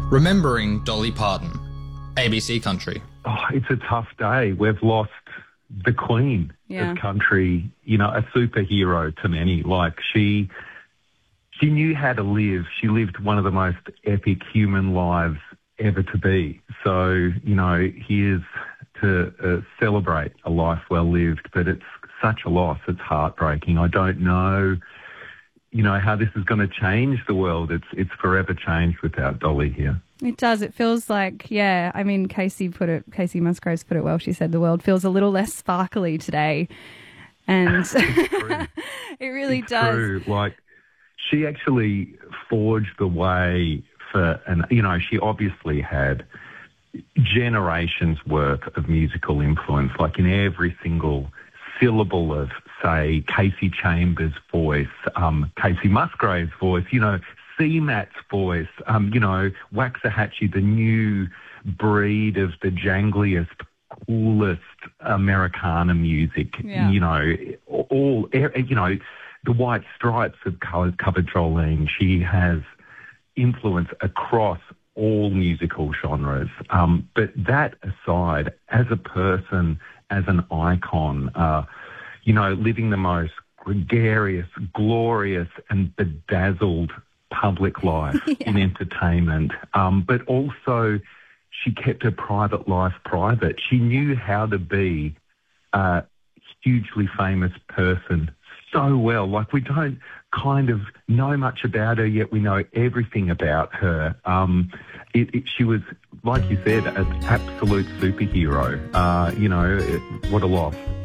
Remembering Dolly Parton, ABC Country. Oh, it's a tough day. We've lost the queen of country, you know, a superhero to many. Like, she knew how to live. She lived one of the most epic human lives ever to be. So, you know, here's to celebrate a life well lived, but it's such a loss. It's heartbreaking. I don't know, you know, how this is going to change the world. It's forever changed without Dolly here. It does. It feels like, I mean, Casey Musgraves put it well. She said the world feels a little less sparkly today. And it really does. True. Like, she actually forged the way for, and, you know, she obviously had generations' worth of musical influence, like in every single syllable of, say, Casey Chambers' voice, Casey Musgraves' voice, you know, C-Mat's voice, you know, Waxahachie, the new breed of the jangliest, coolest Americana music, you know, all, you know, the White Stripes have covered Jolene. She has influence across all musical genres. But that aside, as a person, as an icon, you know, living the most gregarious, glorious and bedazzled public life in entertainment, but also she kept her private life private. She knew how to be a hugely famous person so well. Like, we don't kind of know much about her, yet we know everything about her. She was, like you said, an absolute superhero. You know, what a loss.